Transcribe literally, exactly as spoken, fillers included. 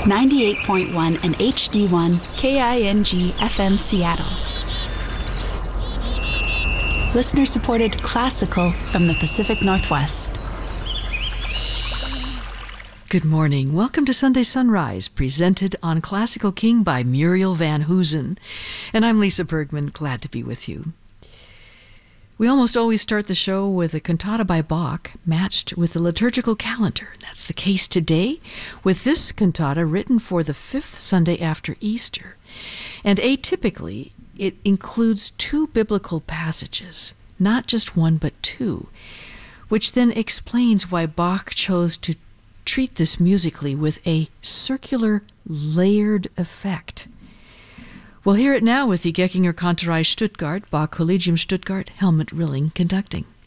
ninety-eight point one and H D one K I N G F M Seattle. Listener-supported classical from the Pacific Northwest. Good morning. Welcome to Sunday Sunrise, presented on Classical King by Muriel Van Hoosen. And I'm Lisa Bergman, glad to be with you. We almost always start the show with a cantata by Bach matched with the liturgical calendar. That's the case today with this cantata written for the fifth Sunday after Easter. And atypically, it includes two biblical passages, not just one but two, which then explains why Bach chose to treat this musically with a circular, layered effect. We'll hear it now with the Geckinger Kantorei Stuttgart, Bach Collegium Stuttgart, Helmut Rilling conducting.